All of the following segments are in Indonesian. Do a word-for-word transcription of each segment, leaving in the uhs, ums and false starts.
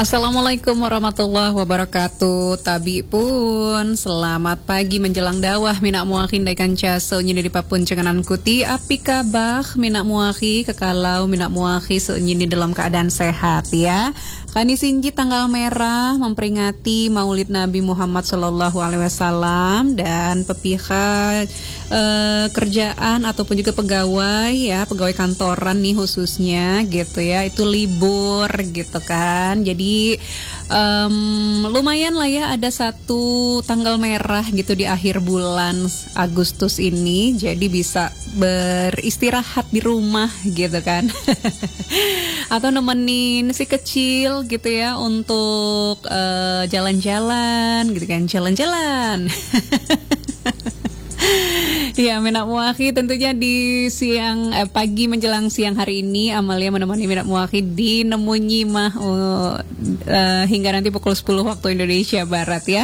Assalamualaikum warahmatullahi wabarakatuh. Tabi pun selamat pagi menjelang dawah minak muakin daikan casa nyini di papun cenganan kuti api kabah minak muaki kekalau minak muaki nyini dalam keadaan sehat ya. Kani sinji tanggal merah memperingati Maulid Nabi Muhammad Sallallahu Alaihi Wasallam dan pepihak eh, kerjaan ataupun juga pegawai ya, pegawai kantoran nih khususnya gitu ya, itu libur gitu kan. Jadi um, lumayan lah ya ada satu tanggal merah gitu di akhir bulan Agustus ini, jadi bisa beristirahat di rumah gitu kan. Atau nemenin si kecil gitu ya untuk uh, jalan-jalan gitu kan, jalan-jalan. Ya, Minak Muaki tentunya di siang eh, pagi menjelang siang hari ini Amalia menemani Minak Muaki di Nemu Nyimah uh, uh, hingga nanti pukul sepuluh waktu Indonesia Barat ya.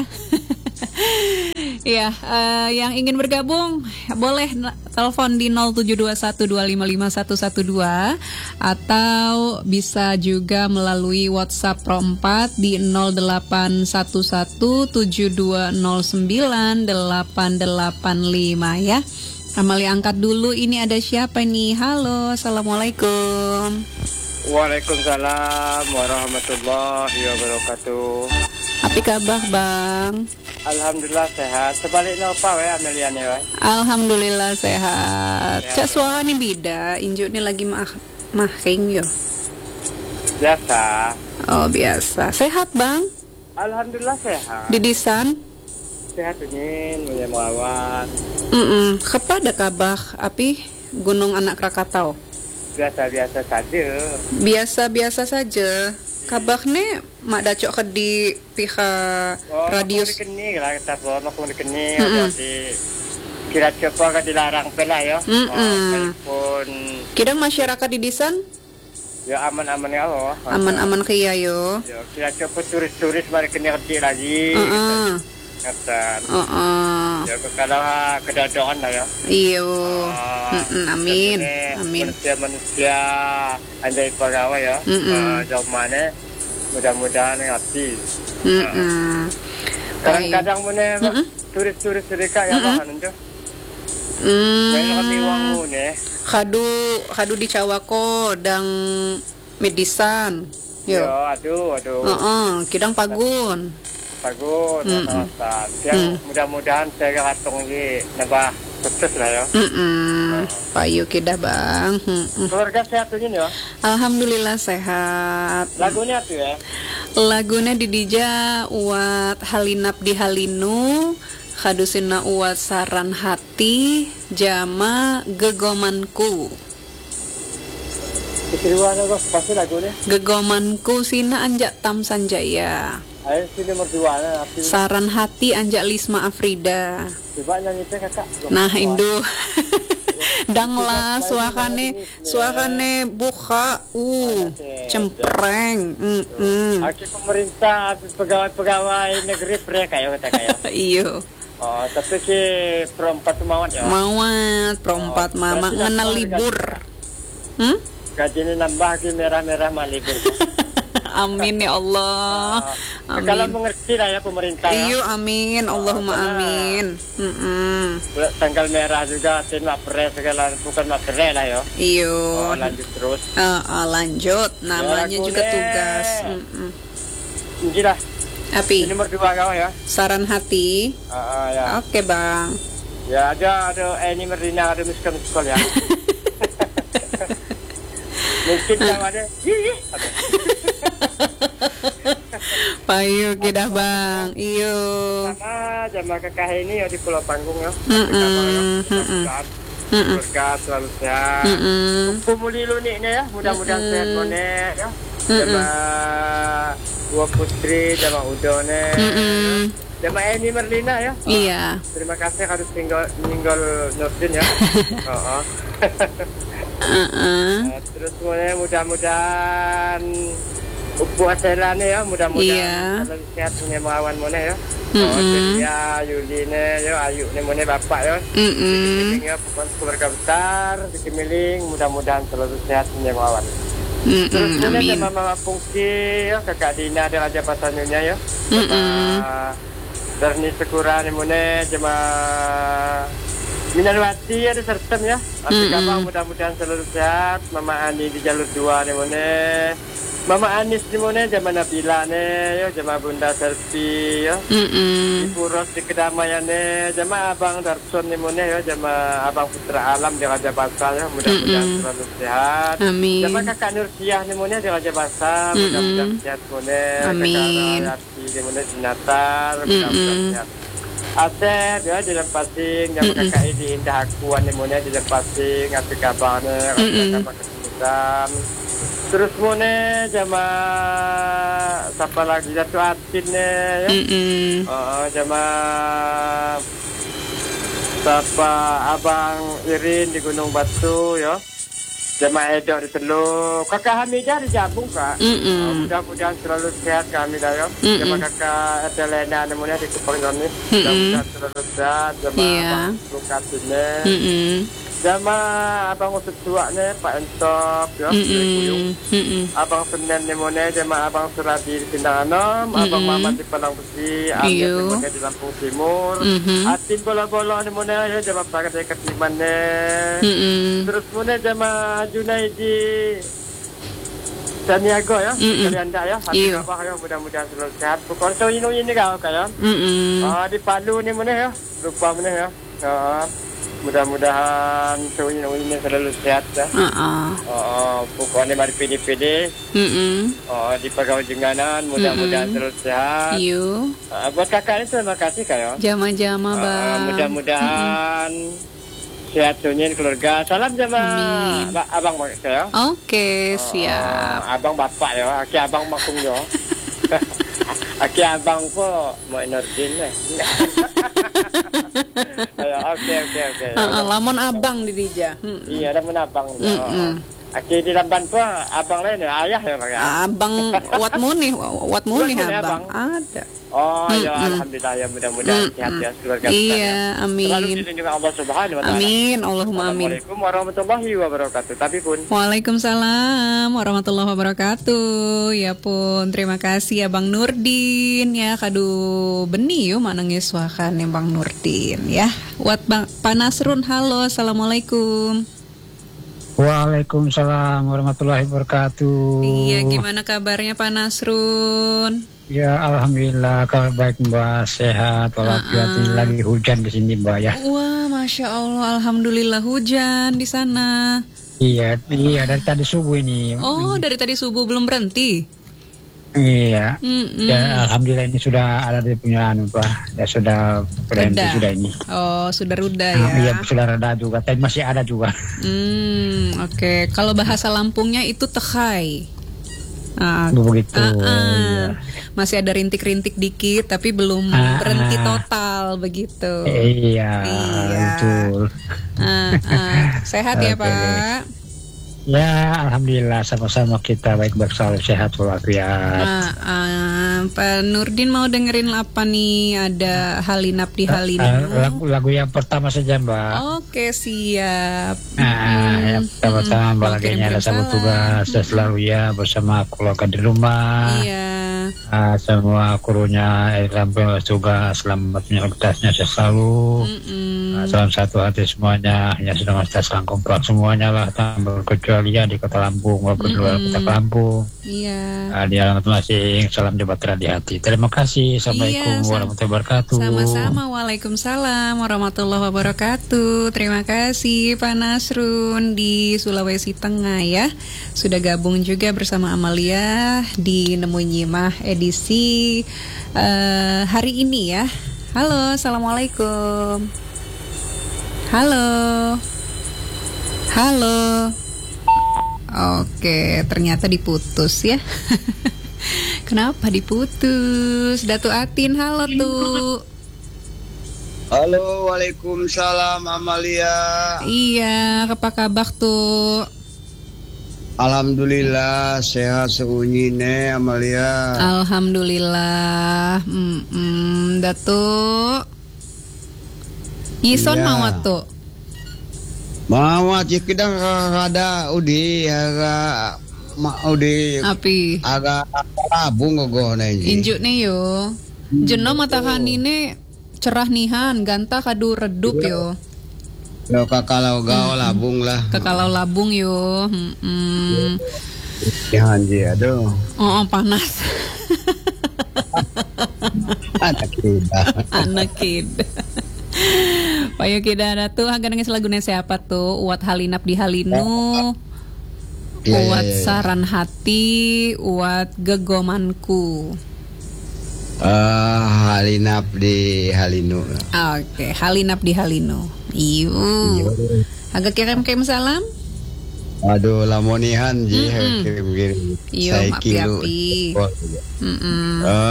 Ya, uh, yang ingin bergabung boleh telepon di nol tujuh dua satu dua lima lima satu satu dua atau bisa juga melalui WhatsApp Pro empat di nol delapan satu satu tujuh dua nol sembilan delapan delapan lima ya. Amalia angkat dulu, ini ada siapa nih? Halo, Assalamualaikum. Waalaikumsalam warahmatullahi wabarakatuh. Apa kabar Bang? Alhamdulillah sehat. Sebaliknya apa we Amelia nih we? Alhamdulillah sehat. Cak suara nih beda, injuk nih lagi mah mahking yo. Biasa. Oh biasa. Sehat Bang? Alhamdulillah sehat. Di Disan? Sehat ini, punya melawan. Mm kepada kabar api Gunung Anak Krakatau? Biasa-biasa saja. Biasa-biasa saja. Kabarnya mak dacok ke di pihak oh, radius. Oh, dikeni lah kita bawa maklum dikeni. Jadi kira coba ke dilarang pela ya. Walaupun kira masyarakat di Disan? Ya aman-aman ya Allah. Aman-aman kaya yo. Ya kira coba turis-turis mari keni kerja lagi. Heeh. Kata. Heeh. Ya kalau kedadoan lah ya. Iyo. Amin. Amin. Manusia-manusia andai pegawai ya. Uh, jauh mana mudah-mudahan ngerti. Uh. Kadang-kadang mana turis-turis mereka ya bahan itu. Hmm. Yang kami wangu nih. Kadu kadu di Cawako dan Medisan. Yo. Yo, aduh, aduh. Heeh, kidang pagun. Pagun, mm yang mudah-mudahan saya katung ini nambah sukses lah ya. Mm Payu kita Bang. Mm-mm. Keluarga sehat ini ya? Alhamdulillah sehat. Lagunya tuh ya? Lagunya didija uat Halinap di Halinu, kadusina uat Saran Hati, Jama Gegomanku. Keseruan apa pasti lagunya? Gegomanku sina anjak Tam Sanjaya. Ayo sini merduana. Saran Hati anjak Lisma Afrida. Coba nyanyi teh kakak. Nah Indo. Danglah suakane suakane buka uh cempreng. Heeh. Aki pemerintah pegawai-pegawai negeri mereka ya kata kayak. Iyo. Oh, tapi si perempat mawat ya. Mawat perempat mama ngenal libur. Hmm? Gajinya nambah ki merah-merah mah libur. Amin ya Allah. Uh, amin. Kalau mengerti lah ya pemerintah. Iyo amin, Allahumma uh, amin. Mm-mm. Tanggal merah juga, tin mapre segala bukan mapre lah ya. Iyo. Oh, lanjut terus. Uh, uh, lanjut, namanya ya, juga tugas. Ini lah. Api. Ini nomor dua kau ya. Saran Hati. Uh, uh, ya. Oke Bang. Ya ada ada eh, ini Merlina ada miskom sekolah ya. Mungkin yang ada. Payu kita Bang. Iyo. Sama jamaah kakak ini ya di Pulau Panggung ya. Berkat selalu sehat. Kumuli lu nih ya, mudah-mudahan sehat monet ya. Jamaah dua putri, jamaah udone. Jamaah ini Merlina ya. Iya. Terima kasih harus tinggal meninggal Nurdin ya. Heeh. Uh-uh. Nah, terus mudah-mudahan puasa ya, mudah-mudahan iya. Sehat punya melawan mana ya. Mm-hmm. Oh, jadi ya Yuli ne ya Ayu ne mana bapak ya. Mm-hmm. Ya bukan keluarga besar di Kemiling, mudah-mudahan selalu sehat punya melawan. Mm-mm, Terus kemudian amin. sama Mama Pungki ya, kakak Dina ada Raja Pasanunya ya. Mm-mm. Sama Darni Sekura ni mune jema Minanwati ada sertem ya. Tapi kabang mudah-mudahan selalu sehat. Mama Ani di jalur dua ni mune. Mama Anis ni mune jema Nabila ni ya, jema Bunda Selfie ya. Mm-mm. Di Puros di Kedamaian ni jema Abang Darson ni mune ya, jema Abang Putra Alam di Raja Basah ya. Mudah-mudahan Mm-mm. selalu sehat. Amin. Jema Kakak Nursiah ni mune di Raja Basah. Mm-mm. Mudah-mudahan sehat mune. Amin. Kakak Rayati ni mune di Natal. Mudah-mudahan Mm-mm. sehat. Asep ya di Lempasing, yang kakak ini Indah Akuan ni mune di Lempasing, api kabarnya, kakak kesulitan. Terus mune jama siapa lagi Jatuh Atin ni ya. Mm-mm. Oh, jama siapa Abang Irin di Gunung Batu ya. Jama Edo di Teluk. Kakak Hamidah di Jabung Kak. Mm-mm. Oh, mudah-mudahan selalu sehat kami dah ya. Mm-mm. Jama kakak Edelena namanya di Kupang Doni. Mudah-mudahan selalu sehat. Jama Iya. Abang Lukas ini. Mm-mm. Jama Abang Usut Tua ni Pak Entop ya. Dari Kuyung. Mm-mm. Mm-mm. Abang Senen ni mana, jama Abang Suradi di Sindang Anom, Abang Mm-mm. Mamat di Palang Besi, Iyo. Abang di Lampung Timur, Mhm. Atin bola-bola ni mana ya, jama Pakat dari Ketiman ni. Mm-mm. Terus mana jama Junaidi Saniago ya, Mm-mm. kalian dah ya, hati Iyo. abang ya, mudah-mudahan selalu sehat. Pukul so ini ini kau kan? Mm-mm. Ah di Palu ni mana ya, lupa mana ya. Ah, mudah-mudahan so ini ini selalu sehat ya. Uh-uh. Oh, pokoknya mari P D P D. Mm-mm. Oh, di Pegawai Jengganan, mudah-mudahan Mm-mm. terus sehat. Iyo. Uh, buat kakak ini terima kasih kak ya. Jama-jama, Uh, Bang. mudah-mudahan sehat sunyi keluarga. Salam sama Amin. ba- abang mak saya. Oke, siap. Uh, abang bapak ya, aki abang makung ya. Aki abang ko mau Nurdin eh. Ayo, Oke oke oke. Uh-uh, Lamon abang di Dija. Mm. Iya, ada menabang. Mm-mm. Aki di Lamban po, abang lain ya, ayah ya pak ya. Abang Wat Muni, Wat Muni Wat Muni, abang. Abang. Ada. Oh ya, Mm-mm. alhamdulillah ya, mudah-mudahan Mm-mm. sehat ya keluarga Iya, besar ya. Selalu amin. dilindungi Allah Subhanahu wa taala. Amin, Allahumma amin. Assalamualaikum warahmatullahi wabarakatuh. Tapi pun Waalaikumsalam warahmatullahi wabarakatuh. Ya pun, terima kasih Abang Nurdin ya. Kadu beni yuk mana ngeswakan ya Bang Nurdin ya. Wat Bang Panasrun, halo, assalamualaikum. Waalaikumsalam warahmatullahi wabarakatuh. Iya, gimana kabarnya Pak Nasrun? Ya, alhamdulillah kabar baik Mbak, sehat walafiat. Ini lagi hujan di sini Mbak ya. Wah, masya Allah, alhamdulillah hujan di sana. Iya, iya dari tadi subuh ini. Oh, dari tadi subuh belum berhenti. Iya. Mm-mm. Ya, alhamdulillah ini sudah ada di punya anu Pak. Ya sudah berhenti Reda. sudah ini. Oh, sudah reda Nah, iya ya. sudah reda juga, tapi masih ada juga. Hmm, oke. Kalau bahasa Lampungnya itu tehai. Ah, Begitu. ah, ah. Iya. Masih ada rintik-rintik dikit, tapi belum Ah, berhenti ah. total begitu. Iya, Iya. betul. Ah, ah. Sehat ya Oke. Pak. Ya, alhamdulillah sama-sama kita baik-baik selalu sehat walafiat. Ah, ah. Pak Nurdin mau dengerin apa nih? Ada Halinap di Halinu. Uh, lagu, lagu yang pertama saja Mbak. Oke, siap. Nah, Mm, yang pertama-tama mm, Mbak mau lagi kirim-kirim ada sama salam. tugas dan selalu ya bersama keluarga di rumah. Iya. Uh, semua krunya dalam tugas selamat aktivitasnya selalu. Mm-mm. Uh, salam satu hati semuanya, hanya sedang salam kompak semuanya lah tanpa berkecuali ya di kota Lampung maupun di luar kota Lampung. Iya. Uh, di alamat masing salam jembatan di hati. Terima kasih. Assalamualaikum Iya, sam- warahmatullahi wabarakatuh. Sama-sama, waalaikumsalam warahmatullahi wabarakatuh. Terima kasih Pak Nasrun di Sulawesi Tengah ya. Sudah gabung juga bersama Amalia di Nemu Nyimah edisi eh, hari ini ya. Halo, assalamualaikum. Halo. Halo. Oke, ternyata diputus ya. Kenapa diputus? Datu Atin, halo tuh. Halo, waalaikumsalam Amalia. Iya, apa kabar tuh? Alhamdulillah sehat seunyi ne Amalia. Alhamdulillah. Mm-mm, Datu. Ison Iya. mau tuh. Mau cik kedang kada udi hara mau di Api. agak labung gogo na ini. Injuk nih yo. Jeno matakan ini cerah nihan, ganta kadu redup yo. Yo kakalau gao labung lah. Kekalau labung yo. Hmm. Ya anji aduh. Oh, panas. Anak kita. Anak kid. Payo kita ada tuh agar nangis lagunya siapa tuh? Uat Halinap di Halinu. Ya, Uat ya, ya. Saran Hati, uat Gegomanku. Eh, Halinap di Halinu. Oke, Halinap di Halinu. Iyo. Agak kirim-kirim salam. Aduh lamonihan ji Mm-mm. kirim-kirim. Iyo, Saya kilo. api-api. Mm-mm. Eh,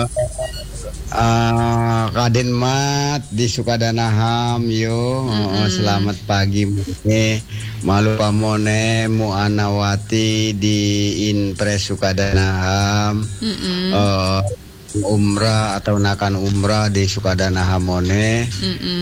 ah, Kaden Mat di Sukadanaham yo. Oh, selamat pagi Mune. Malu pamone Mu Anawati di Inpres Sukadanaham. Mm-mm. Eh, umrah atau nakan umrah di Sukadanaham mone. Mm-mm.